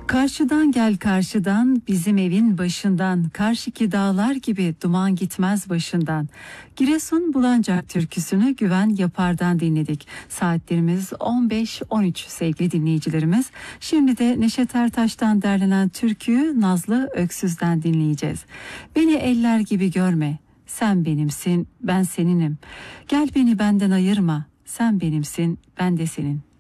Karşıdan gel karşıdan, bizim evin başından, karşıki dağlar gibi duman gitmez başından. Giresun Bulancak türküsünü Güven Yapar'dan dinledik. Saatlerimiz 15-13 sevgili dinleyicilerimiz. Şimdi de Neşet Ertaş'tan derlenen türküyü Nazlı Öksüz'den dinleyeceğiz. Beni eller gibi görme, sen benimsin, ben seninim. Gel beni benden ayırma, sen benimsin, ben de senin.